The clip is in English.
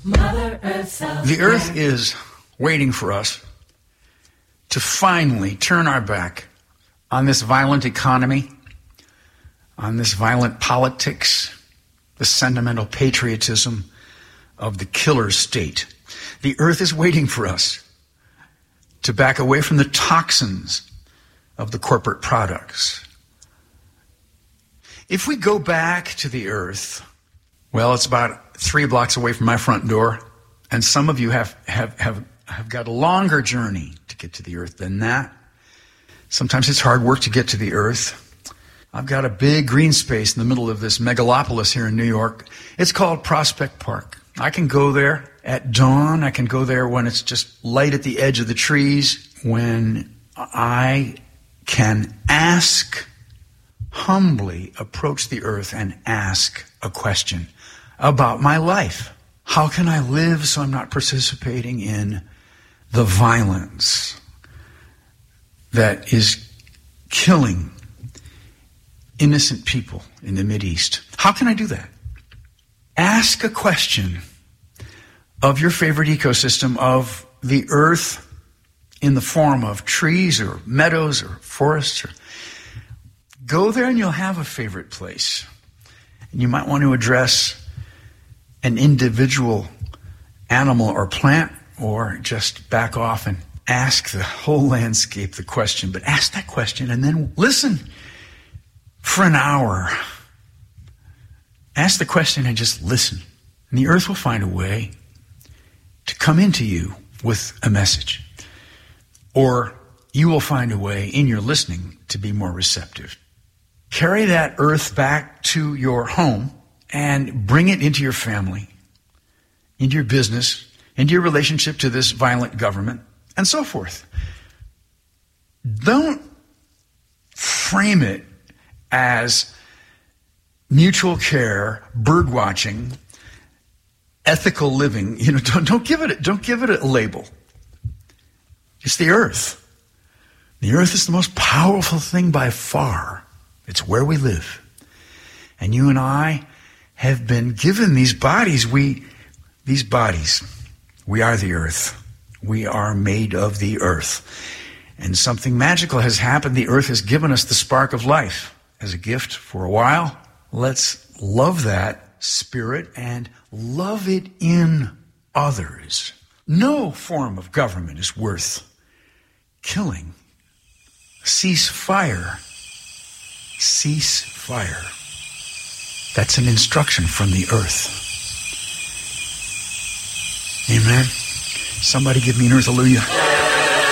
Mother Earth Self-Care. The earth is waiting for us to finally turn our back on this violent economy, on this violent politics, the sentimental patriotism of the killer state. The earth is waiting for us to back away from the toxins of the corporate products. If we go back to the earth, well, it's about 3 blocks away from my front door, and some of you have got a longer journey to get to the earth than that. Sometimes it's hard work to get to the earth. I've got a big green space in the middle of this megalopolis here in New York. It's called Prospect Park. I can go there at dawn. I can go there when it's just light at the edge of the trees, when I can humbly approach the earth and ask a question about my life. How can I live so I'm not participating in the violence that is killing innocent people in the Mideast? How can I do that? Ask a question of your favorite ecosystem, of the earth in the form of trees or meadows or forests. Go there and you'll have a favorite place. And you might want to address an individual animal or plant, or just back off and ask the whole landscape the question. But ask that question and then listen for an hour. Ask the question and just listen. And the earth will find a way to come into you with a message. Or you will find a way in your listening to be more receptive. Carry that earth back to your home and bring it into your family, into your business, into your relationship to this violent government, and so forth. Don't frame it as mutual care, bird watching, ethical living. Don't give it a label. It's the earth. The earth is the most powerful thing by far. It's where we live. And you and I have been given these bodies. We are the earth. We are made of the earth. And something magical has happened. The earth has given us the spark of life as a gift for a while. Let's love that spirit and love it in others. No form of government is worth killing. Cease fire. Cease fire. That's an instruction from the earth. Amen. Somebody give me an earth hallelujah.